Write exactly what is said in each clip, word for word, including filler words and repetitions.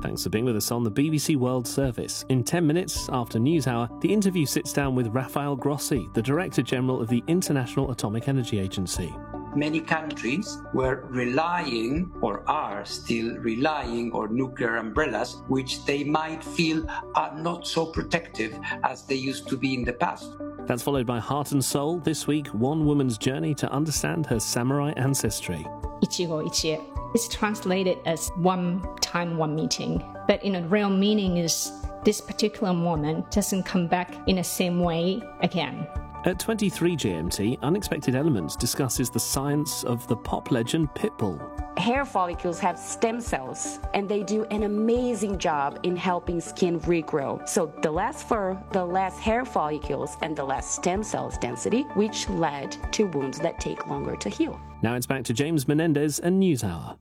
Thanks for being with us on the B B C World Service. In ten minutes after News Hour, the interview sits down with Rafael Grossi, the Director General of the International Atomic Energy Agency. Many countries were relying, or are still relying, on nuclear umbrellas, which they might feel are not so protective as they used to be in the past. That's followed by Heart and Soul. This week, one woman's journey to understand her samurai ancestry. Ichigo Ichie. It's translated as one time, one meeting. But in a real meaning is this particular moment doesn't come back in the same way again. At twenty-three G M T, Unexpected Elements discusses the science of the pop legend Pitbull. Hair follicles have stem cells, and they do an amazing job in helping skin regrow. So the less fur, the less hair follicles, and the less stem cells density, which led to wounds that take longer to heal. Now it's back to James Menendez and NewsHour.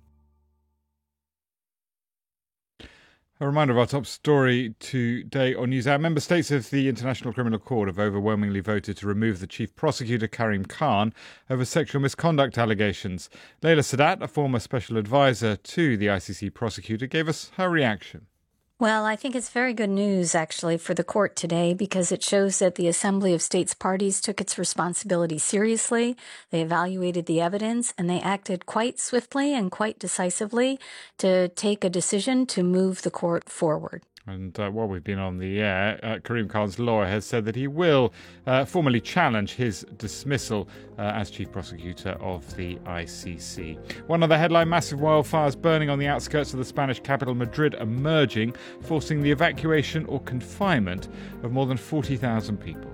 A reminder of our top story today on NewsHour. Member states of the International Criminal Court have overwhelmingly voted to remove the chief prosecutor, Karim Khan, over sexual misconduct allegations. Layla Sadat, a former special advisor to the I C C prosecutor, gave us her reaction. Well, I think it's very good news, actually, for the court today, because it shows that the Assembly of States Parties took its responsibility seriously. They evaluated the evidence, and they acted quite swiftly and quite decisively to take a decision to move the court forward. And uh, while we've been on the air, uh, Karim Khan's lawyer has said that he will uh, formally challenge his dismissal uh, as chief prosecutor of the I C C. One other headline: massive wildfires burning on the outskirts of the Spanish capital Madrid emerging, forcing the evacuation or confinement of more than forty thousand people.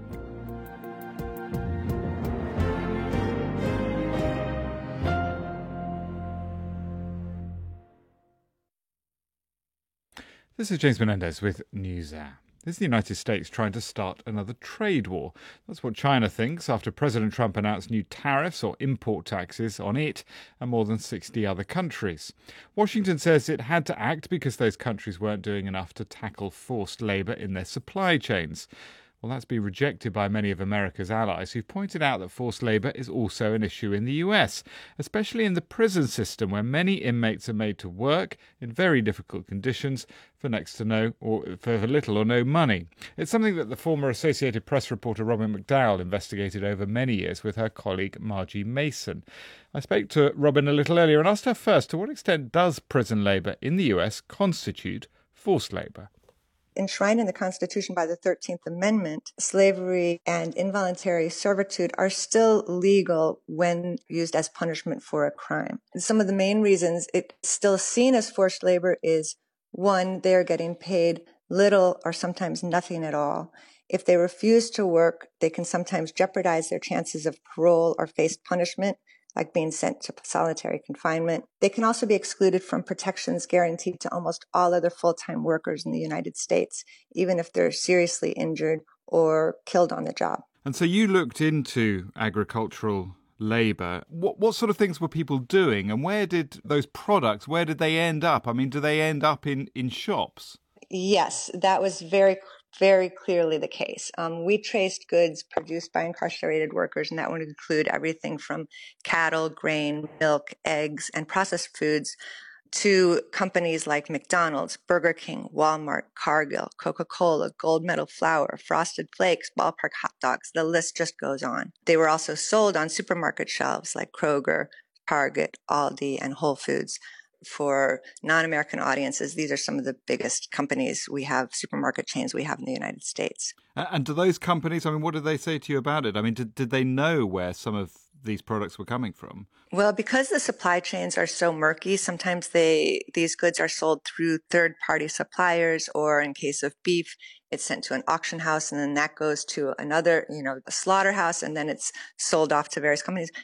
This is James Menendez with NewsHour. This is the United States trying to start another trade war. That's what China thinks after President Trump announced new tariffs or import taxes on it and more than sixty other countries. Washington says it had to act because those countries weren't doing enough to tackle forced labour in their supply chains. Well, that's been rejected by many of America's allies, who've pointed out that forced labour is also an issue in the U S, especially in the prison system, where many inmates are made to work in very difficult conditions for next to no, or for little or no money. It's something that the former Associated Press reporter Robin McDowell investigated over many years with her colleague Margie Mason. I spoke to Robin a little earlier and asked her first, to what extent does prison labour in the U S constitute forced labour? Enshrined in the Constitution by the thirteenth Amendment, slavery and involuntary servitude are still legal when used as punishment for a crime. And some of the main reasons it's still seen as forced labor is, one, they are getting paid little or sometimes nothing at all. If they refuse to work, they can sometimes jeopardize their chances of parole or face punishment, like being sent to solitary confinement. They can also be excluded from protections guaranteed to almost all other full-time workers in the United States, even if they're seriously injured or killed on the job. And so you looked into agricultural labour. What, what sort of things were people doing, and where did those products, where did they end up? I mean, do they end up in, in shops? Yes, that was very very clearly the case. Um, we traced goods produced by incarcerated workers, and that would include everything from cattle, grain, milk, eggs, and processed foods to companies like McDonald's, Burger King, Walmart, Cargill, Coca-Cola, Gold Medal Flour, Frosted Flakes, Ballpark hot dogs. The list just goes on. They were also sold on supermarket shelves like Kroger, Target, Aldi, and Whole Foods. For non-American audiences, these are some of the biggest companies we have, supermarket chains we have in the United States. And do those companies, I mean, what did they say to you about it? I mean, did, did they know where some of these products were coming from? Well, because the supply chains are so murky, sometimes they these goods are sold through third-party suppliers, or in case of beef, it's sent to an auction house, and then that goes to another, you know, a slaughterhouse, and then it's sold off to various companies.